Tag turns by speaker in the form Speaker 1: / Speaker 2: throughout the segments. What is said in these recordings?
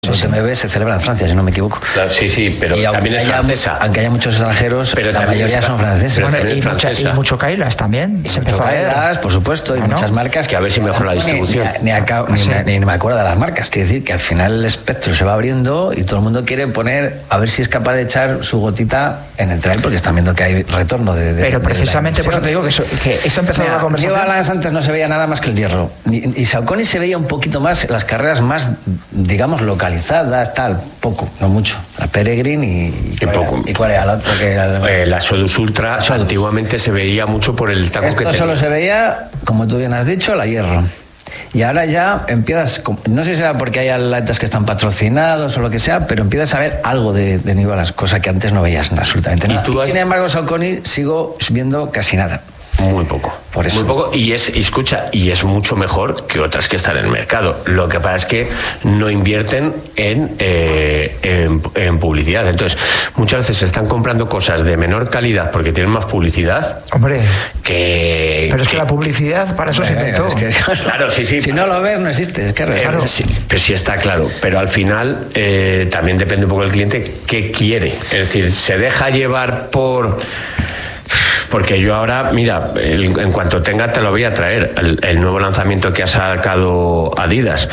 Speaker 1: El UTMB se celebra en Francia, si no me equivoco.
Speaker 2: Claro, sí, pero
Speaker 1: y
Speaker 2: también es francesa.
Speaker 1: Aunque haya muchos extranjeros, pero la mayoría son franceses.
Speaker 3: Bueno, y mucho Kailas también. Se empezó a ver.
Speaker 1: Por supuesto, y muchas marcas.
Speaker 2: Que a ver si mejora la distribución.
Speaker 1: Ni me acuerdo de las marcas. Quiere decir que al final el espectro se va abriendo y todo el mundo quiere poner, a ver si es capaz de echar su gotita en el trail, porque están viendo que hay retorno
Speaker 3: pero precisamente por eso te digo que esto empezó la conversación.
Speaker 1: Yo Balance antes no se veía nada más que el hierro. Y Saucony se veía un poquito más las carreras más, digamos, localizadas, tal. Poco, no mucho. La Peregrine y
Speaker 2: poco.
Speaker 1: ¿Y cuál era la otra? Que era
Speaker 2: la Sodus Ultra. Antiguamente se veía mucho por el taco que tenía.
Speaker 1: Esto solo se veía, como tú bien has dicho, la hierro. Y ahora ya empiezas, no sé si será porque hay atletas que están patrocinados o lo que sea, pero empiezas a ver algo de New Balance, cosa que antes no veías absolutamente nada. Y sin embargo, Saucony sigo viendo casi nada.
Speaker 2: Muy poco.
Speaker 1: Por eso.
Speaker 2: Muy poco. Y es mucho mejor que otras que están en el mercado. Lo que pasa es que no invierten en publicidad. Entonces, muchas veces se están comprando cosas de menor calidad porque tienen más publicidad.
Speaker 3: Hombre.
Speaker 2: Pero
Speaker 3: es que la publicidad para eso se inventó.
Speaker 2: Claro, sí.
Speaker 1: Si no lo ves, no existe. Es que
Speaker 2: claro. Sí, pero sí está claro. Pero al final también depende un poco del cliente qué quiere. Es decir, se deja llevar porque yo ahora, mira, en cuanto tenga te lo voy a traer, el nuevo lanzamiento que ha sacado Adidas,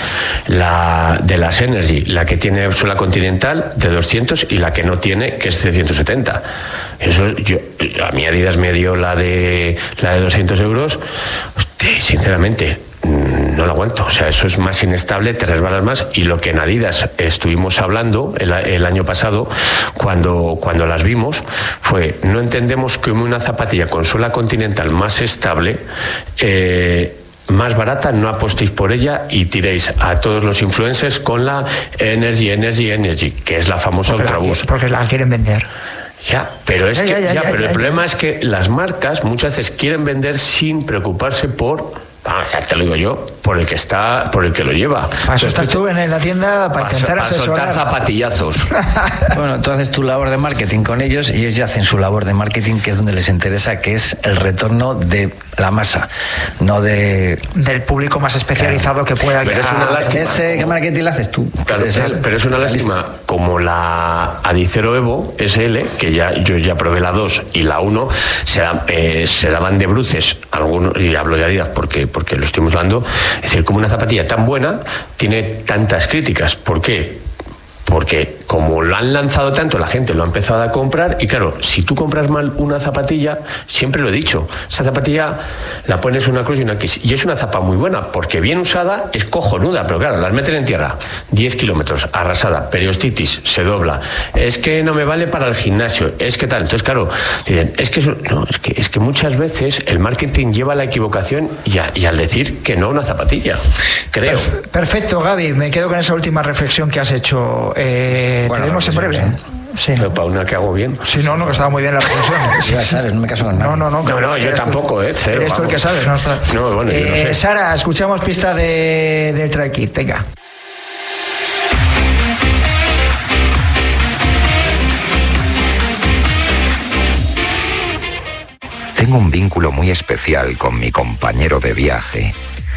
Speaker 2: de las Energy, la que tiene suela continental de 200 y la que no tiene, que es de 170. Eso a mí Adidas me dio la de 200 euros, hostia, sinceramente no lo aguanto. O sea, eso es más inestable, te resbalas más. Y lo que en Adidas estuvimos hablando el año pasado, cuando las vimos, fue: no entendemos que una zapatilla con suela continental más estable, más barata, no apostéis por ella y tiréis a todos los influencers con la Energy, que es la famosa Ultraboost.
Speaker 3: Porque la quieren vender.
Speaker 2: Pero el problema es que las marcas muchas veces quieren vender sin preocuparse ya te lo digo yo, por el que lo lleva.
Speaker 3: Para eso estás tú en la tienda para intentar asesorar.
Speaker 2: Para soltar zapatillazos.
Speaker 1: Bueno, tú haces tu labor de marketing con ellos y ellos ya hacen su labor de marketing, que es donde les interesa, que es el retorno de la masa, no del
Speaker 3: público más especializado que pueda.
Speaker 2: Pero es una lástima.
Speaker 1: ¿Qué marketing lo haces tú?
Speaker 2: Claro, pero es una lástima como la Adicero Evo SL, que yo ya probé la 2 y la 1, se daban de bruces algunos, y hablo de Adidas porque lo estuvimos hablando. Es decir, como una zapatilla tan buena tiene tantas críticas. ¿Por qué? Porque como lo han lanzado tanto, la gente lo ha empezado a comprar, y claro, si tú compras mal una zapatilla, siempre lo he dicho, esa zapatilla la pones una cruz y una X, y es una zapa muy buena, porque bien usada es cojonuda, pero claro, las meten en tierra, 10 kilómetros, arrasada, periostitis, se dobla, es que no me vale para el gimnasio, es que tal. Entonces claro, dicen, es que muchas veces el marketing lleva a la equivocación y al decir que no una zapatilla, creo.
Speaker 3: Perfecto, Gaby, me quedo con esa última reflexión que has hecho. Te vemos en breve.
Speaker 2: Sí. Pero para una que hago bien.
Speaker 3: Sí, no, que estaba muy bien la reflexión.
Speaker 1: Ya sabes, no me caso con nada.
Speaker 2: No, yo tampoco, cero.
Speaker 3: Eres tú el que sabes, ¿no?
Speaker 2: No, bueno, yo no sé.
Speaker 3: Sara, escuchamos pista del Trail Kit, venga.
Speaker 4: Tengo un vínculo muy especial con mi compañero de viaje,